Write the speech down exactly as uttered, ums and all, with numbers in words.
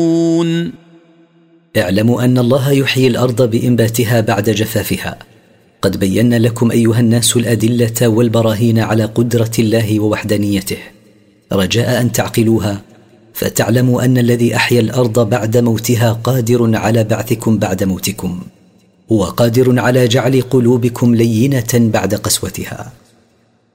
اعلموا أن الله يحيي الأرض بإنباتها بعد جفافها. قد بينا لكم أيها الناس الأدلة والبراهين على قدرة الله ووحدانيته، رجاء أن تعقلوها فتعلموا أن الذي أحيا الأرض بعد موتها قادر على بعثكم بعد موتكم، وقادر على جعل قلوبكم لينة بعد قسوتها.